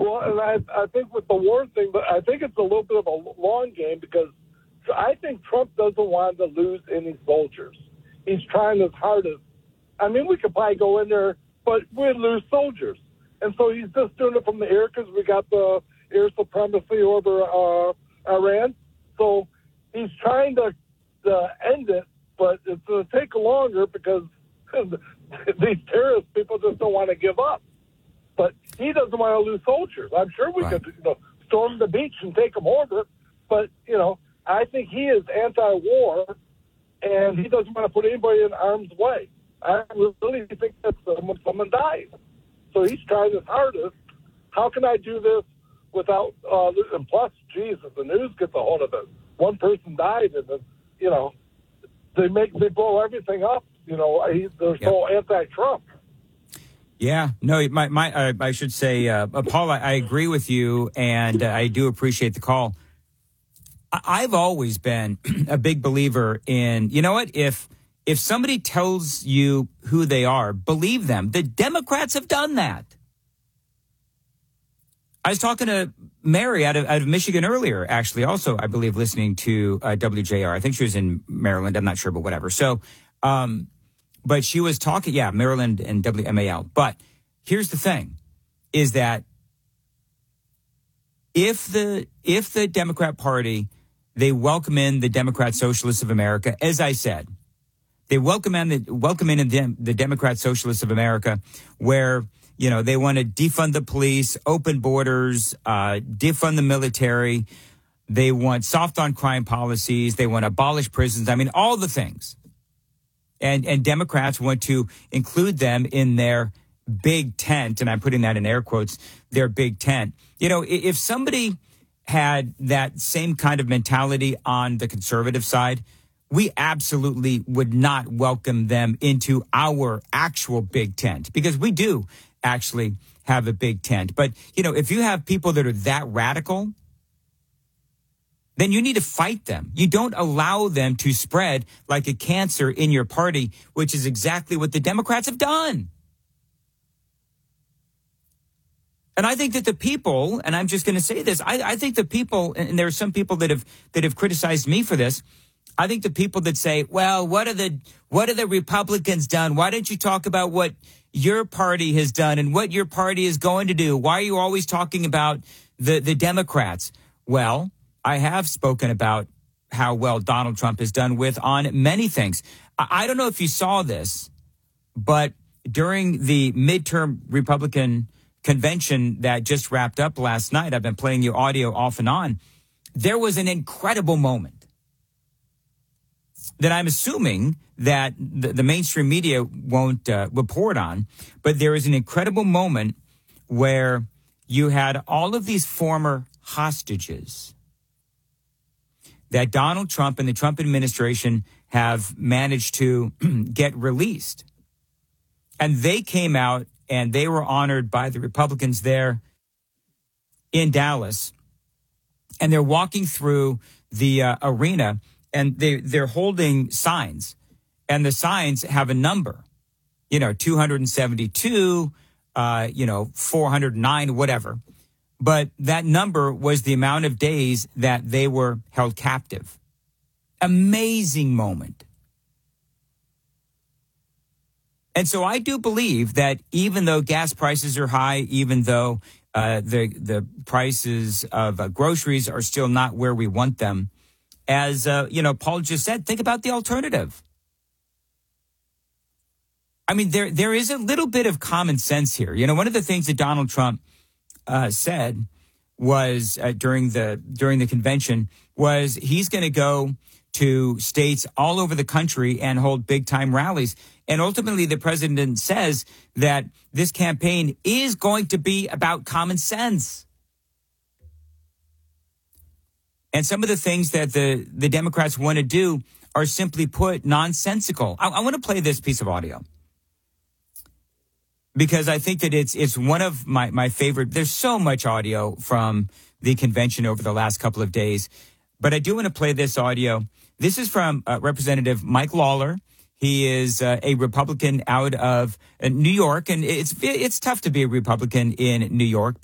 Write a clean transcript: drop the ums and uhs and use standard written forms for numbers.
Well, and I think with the war thing, but I think it's a little bit of a long game because I think Trump doesn't want to lose any soldiers. He's trying his hardest. I mean, we could probably go in there, but we'd lose soldiers. And so he's just doing it from the air because we got the air supremacy over Iran. So he's trying to end it, but it's going to take longer because these terrorist people just don't want to give up. But he doesn't want to lose soldiers. I'm sure we could storm the beach and take them over. But, I think he is anti-war, and he doesn't want to put anybody in harm's way. I really think that someone dies. So he's trying his hardest. How can I do this without, and plus, geez, if the news gets a hold of it, one person died, and then they blow everything up. They're so anti-Trump. Yeah, no, I should say, Paul, I agree with you, and I do appreciate the call. I've always been a big believer in, you know what, if somebody tells you who they are, believe them. The Democrats have done that. I was talking to Mary out of Michigan earlier, actually, also, I believe, listening to WJR. I think she was in Maryland. I'm not sure, but whatever. So, but she was talking, Maryland and WMAL. But here's the thing, is that if the Democrat Party, they welcome in the Democrat Socialists of America, as I said, they welcome in the Democrat Socialists of America, where, they want to defund the police, open borders, defund the military. They want soft on crime policies. They want to abolish prisons. I mean, all the things. And Democrats want to include them in their big tent, and I'm putting that in air quotes, their big tent. If somebody had that same kind of mentality on the conservative side, we absolutely would not welcome them into our actual big tent, because we do actually have a big tent. But, if you have people that are that radical, then you need to fight them. You don't allow them to spread like a cancer in your party, which is exactly what the Democrats have done. And I think that the people, and I'm just going to say this, I think the people, and there are some people that have criticized me for this. I think the people that say, well, what are the Republicans done? Why don't you talk about what your party has done and what your party is going to do? Why are you always talking about the Democrats? Well, I have spoken about how well Donald Trump has done on many things. I don't know if you saw this, but during the midterm Republican convention that just wrapped up last night, I've been playing you audio off and on, there was an incredible moment that I'm assuming that the mainstream media won't report on, but there is an incredible moment where you had all of these former hostages that Donald Trump and the Trump administration have managed to get released. And they came out and they were honored by the Republicans there in Dallas. And they're walking through the arena, and they're holding signs. And the signs have a number, 272, 409, whatever. But that number was the amount of days that they were held captive. Amazing moment. And so I do believe that even though gas prices are high, even though the prices of groceries are still not where we want them, as Paul just said, think about the alternative. I mean, there is a little bit of common sense here. One of the things that Donald Trump said was during the convention was he's going to go to states all over the country and hold big time rallies. And ultimately, the president says that this campaign is going to be about common sense. And some of the things that the Democrats want to do are, simply put, nonsensical. I want to play this piece of audio because I think that it's one of my favorite. There's so much audio from the convention over the last couple of days, but I do want to play this audio. This is from Representative Mike Lawler. He is a Republican out of New York, and it's tough to be a Republican in New York.